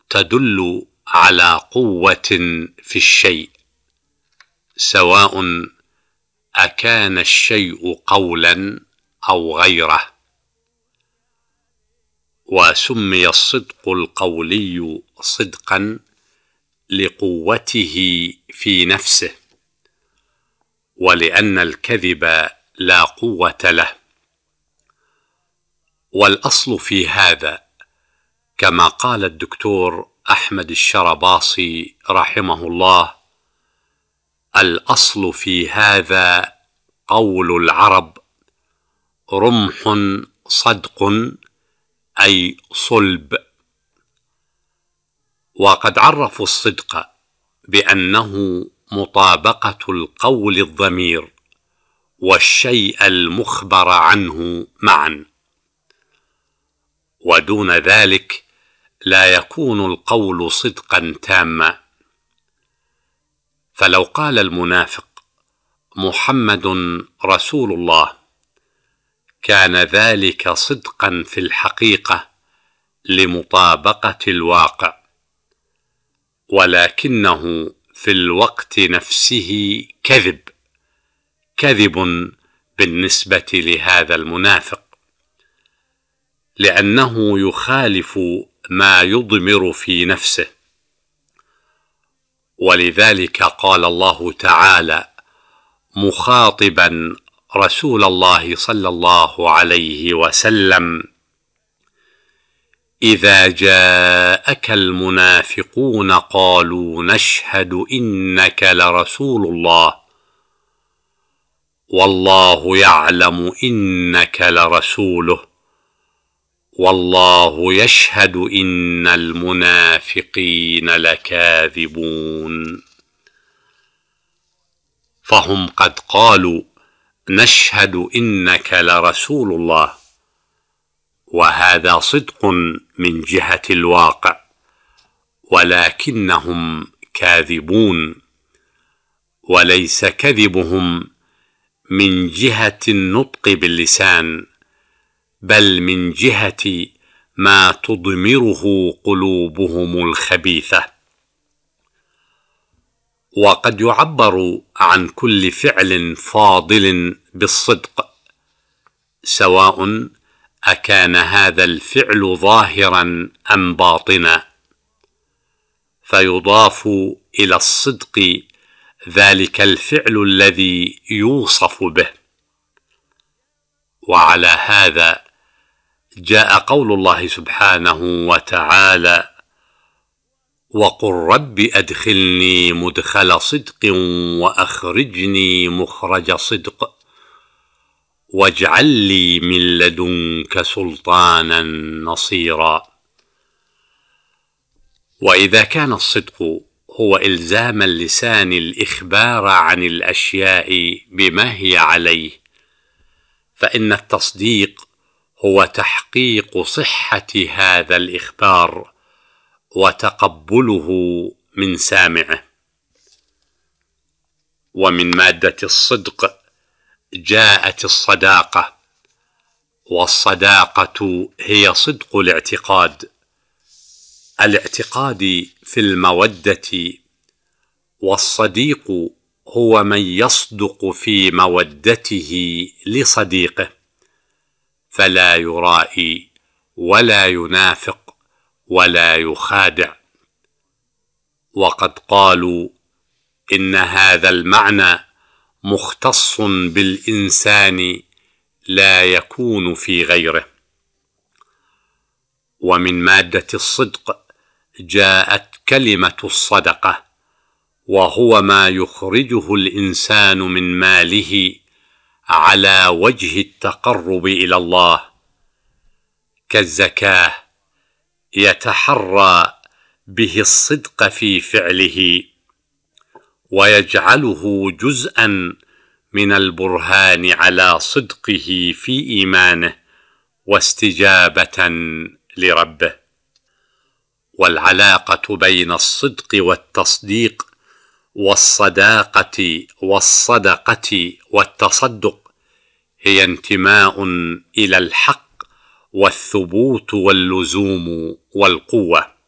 تدل على قوة في الشيء، سواء أكان الشيء قولا أو غيره. وسمي الصدق القولي صدقا لقوته في نفسه، ولأن الكذب لا قوة له. والأصل في هذا كما قال الدكتور أحمد الشرباصي رحمه الله: الأصل في هذا قول العرب: رمح صدق، أي صلب. وقد عرفوا الصدق بأنه مطابقة القول الضمير والشيء المخبر عنه معا، ودون ذلك لا يكون القول صدقا تاما. فلو قال المنافق: محمد رسول الله، كان ذلك صدقا في الحقيقة لمطابقة الواقع، ولكنه في الوقت نفسه كذب بالنسبة لهذا المنافق، لأنه يخالف ما يضمر في نفسه. ولذلك قال الله تعالى مخاطبا رسول الله صلى الله عليه وسلم: إذا جاءك المنافقون قالوا نشهد إنك لرسول الله والله يعلم إنك لرسوله والله يشهد إن المنافقين لكاذبون. فهم قد قالوا نشهد إنك لرسول الله، وهذا صدق من جهة الواقع، ولكنهم كاذبون، وليس كذبهم من جهة النطق باللسان، بل من جهة ما تضمره قلوبهم الخبيثة. وقد يعبر عن كل فعل فاضل بالصدق، سواء أكان هذا الفعل ظاهرا أم باطنا، فيضاف إلى الصدق ذلك الفعل الذي يوصف به. وعلى هذا جاء قول الله سبحانه وتعالى: وقل رب أدخلني مدخل صدق وأخرجني مخرج صدق واجعل لي من لدنك سلطانا نصيرا. وإذا كان الصدق هو إلزام اللسان الإخبار عن الأشياء بما هي عليه، فإن التصديق هو تحقيق صحة هذا الإخبار وتقبله من سامعه. ومن مادة الصدق جاءت الصداقة، والصداقة هي صدق الاعتقاد في المودة، والصديق هو من يصدق في مودته لصديقه، فلا يرائي ولا ينافق ولا يخادع. وقد قالوا إن هذا المعنى مختص بالإنسان لا يكون في غيره. ومن مادة الصدق جاءت كلمة الصدقة، وهو ما يخرجه الإنسان من ماله على وجه التقرب إلى الله، كالزكاة، يتحرى به الصدق في فعله ويجعله جزءا من البرهان على صدقه في إيمانه واستجابة لربه. والعلاقة بين الصدق والتصديق والصداقة والصدقة والتصدق هي انتماء إلى الحق والثبوت واللزوم والقوة.